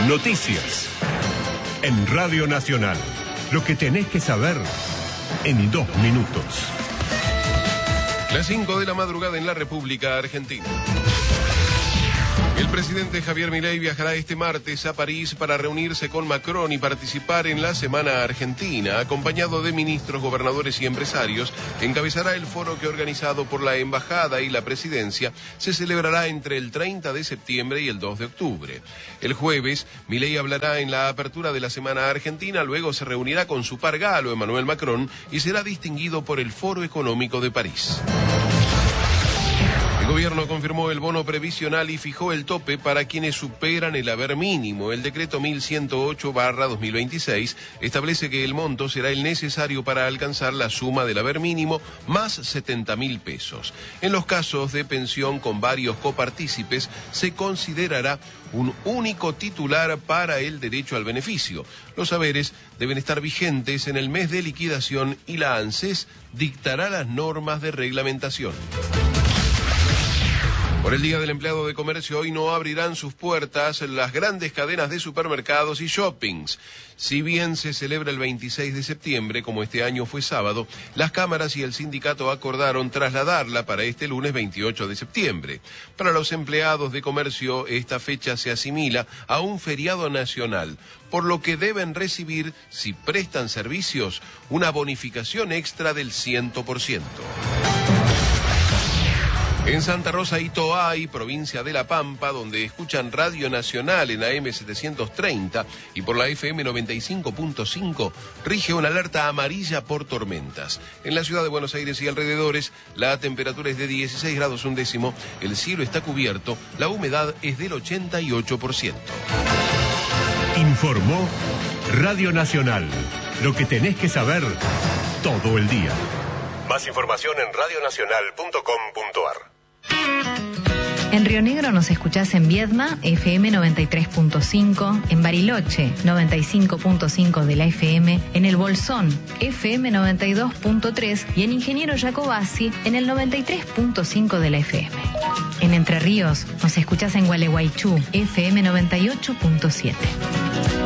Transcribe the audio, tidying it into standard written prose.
Noticias. En Radio Nacional. Lo que tenés que saber en 2 minutos. Las 5 de la madrugada en la República Argentina. El presidente Javier Milei viajará este martes a París para reunirse con Macron y participar en la Semana Argentina. Acompañado de ministros, gobernadores y empresarios, encabezará el foro que, organizado por la Embajada y la Presidencia, se celebrará entre el 30 de septiembre y el 2 de octubre. El jueves, Milei hablará en la apertura de la Semana Argentina, luego se reunirá con su par galo, Emmanuel Macron, y será distinguido por el Foro Económico de París. El gobierno confirmó el bono previsional y fijó el tope para quienes superan el haber mínimo. El decreto 1108/2026 establece que el monto será el necesario para alcanzar la suma del haber mínimo más 70.000 pesos. En los casos de pensión con varios copartícipes se considerará un único titular para el derecho al beneficio. Los haberes deben estar vigentes en el mes de liquidación y la ANSES dictará las normas de reglamentación. Por el Día del Empleado de Comercio, hoy no abrirán sus puertas las grandes cadenas de supermercados y shoppings. Si bien se celebra el 26 de septiembre, como este año fue sábado, las cámaras y el sindicato acordaron trasladarla para este lunes 28 de septiembre. Para los empleados de comercio, esta fecha se asimila a un feriado nacional, por lo que deben recibir, si prestan servicios, una bonificación extra del 100%. En Santa Rosa y Toay, provincia de La Pampa, donde escuchan Radio Nacional en AM 730 y por la FM 95.5, rige una alerta amarilla por tormentas. En la ciudad de Buenos Aires y alrededores, la temperatura es de 16 grados un décimo, el cielo está cubierto, la humedad es del 88%. Informó Radio Nacional. Lo que tenés que saber todo el día. Más información en radionacional.com.ar. En Río Negro nos escuchás en Viedma, FM 93.5, en Bariloche, 95.5 de la FM, en El Bolsón, FM 92.3 y en Ingeniero Jacobasi, en el 93.5 de la FM. En Entre Ríos nos escuchás en Gualeguaychú, FM 98.7.